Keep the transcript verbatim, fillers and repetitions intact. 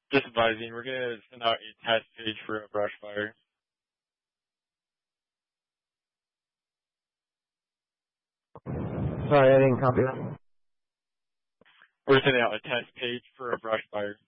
Just advising, we're going to send out a test page for a brush fire. Sorry, I didn't copy that. We're sending out a test page for a brush fire.